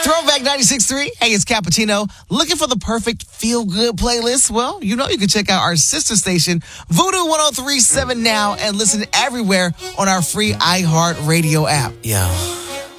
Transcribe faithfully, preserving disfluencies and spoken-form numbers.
Throwback ninety-six point three. Hey, it's Cappuccino. Looking for the perfect feel-good playlist? Well, you know you can check out our sister station, Voodoo ten thirty-seven now, and listen everywhere on our free iHeartRadio app. Yo.